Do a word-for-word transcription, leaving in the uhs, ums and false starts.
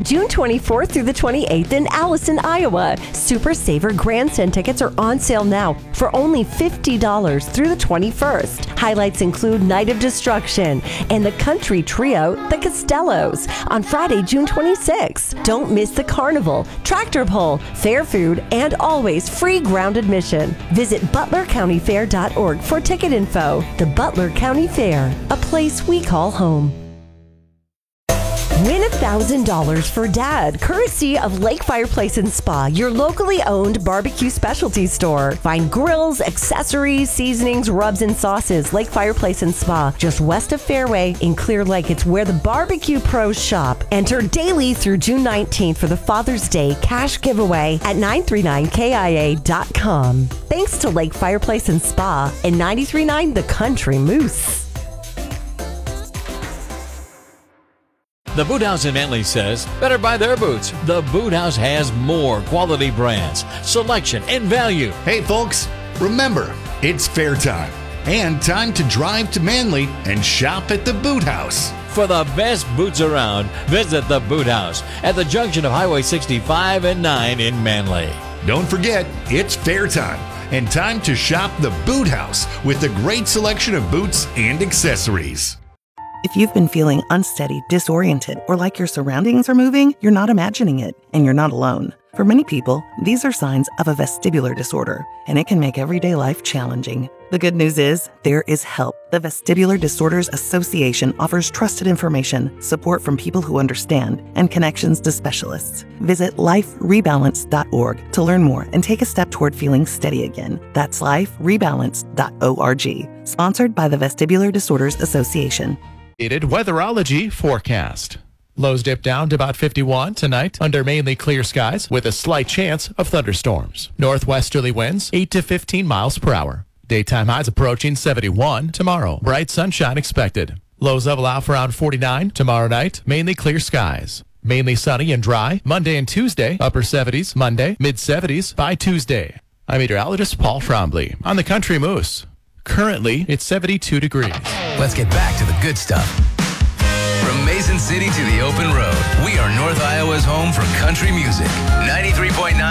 June twenty-fourth through the twenty-eighth in Allison, Iowa. Super Saver Grandstand tickets are on sale now for only fifty dollars through the twenty-first. Highlights include Night of Destruction and the country trio, the Costellos, on Friday, June twenty-sixth. Don't miss the carnival, tractor pull, fair food, and always free ground admission. Visit butler county fair dot org for ticket info. The Butler County Fair, a place we call home. Win one thousand dollars for Dad, courtesy of Lake Fireplace and Spa, your locally owned barbecue specialty store. Find grills, accessories, seasonings, rubs, and sauces. Lake Fireplace and Spa, just west of Fairway in Clear Lake. It's where the barbecue pros shop. Enter daily through June nineteenth for the Father's Day cash giveaway at nine three nine K I A dot com. Thanks to Lake Fireplace and Spa and ninety-three point nine The Country Moose. The Boot House in Manly says, better buy their boots. The Boot House has more quality brands, selection, and value. Hey folks, remember, it's fair time and time to drive to Manly and shop at the Boot House. For the best boots around, visit the Boot House at the junction of Highway sixty-five and nine in Manly. Don't forget, it's fair time and time to shop the Boot House with a great selection of boots and accessories. If you've been feeling unsteady, disoriented, or like your surroundings are moving, you're not imagining it, and you're not alone. For many people, these are signs of a vestibular disorder, and it can make everyday life challenging. The good news is, there is help. The Vestibular Disorders Association offers trusted information, support from people who understand, and connections to specialists. Visit life rebalance dot org to learn more and take a step toward feeling steady again. That's life rebalance dot org. Sponsored by the Vestibular Disorders Association. Weatherology forecast. Lows dip down to about fifty-one tonight under mainly clear skies with a slight chance of thunderstorms. Northwesterly winds eight to fifteen miles per hour. Daytime highs approaching seventy-one tomorrow. Bright sunshine expected. Lows level out for around forty-nine tomorrow night. Mainly clear skies. Mainly sunny and dry Monday and Tuesday. Upper seventies Monday. Mid seventies by Tuesday. I'm meteorologist Paul Frombley on the Country Moose. Currently, it's seventy-two degrees. Let's get back to the good stuff. From Mason City to the open road, we are North Iowa's home for country music. ninety-three point nine